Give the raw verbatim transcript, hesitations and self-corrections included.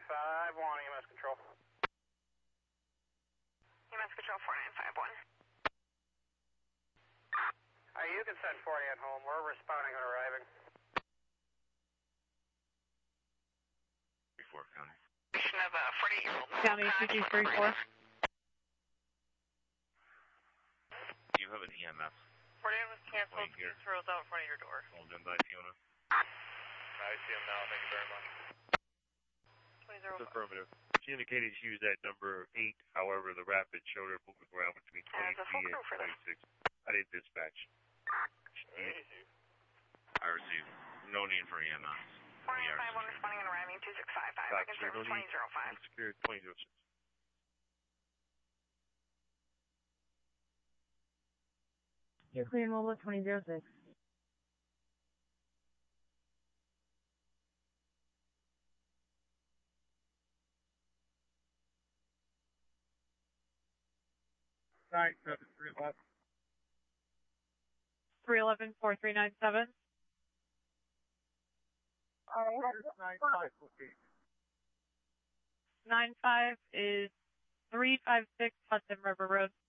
five one, E M S control. E M S control four nine five one. Uh, you can send forty at home. We're responding and arriving. three four County. Of a forty-eight-year-old. County two two three four. Do you have an E M S? forty-eight was canceled. Here. He throws out in front of your door. Called in by Fiona. I see him now. Thank you very much. twenty zero five. Affirmative. She indicated she was at number eight. However, the rapid showed her moving around between There's a full twenty-three crew and for this. twenty-six. I didn't dispatch. Crazy. I received. No need for E M S. four nine five one responding and arriving two six five five. I can serve no twenty zero five. Secure twenty zero six. You're clear mobile twenty zero six. Nine seven three eleven. three eleven four three nine seven. Nine five. Okay. Nine five is three five six Hudson River Road.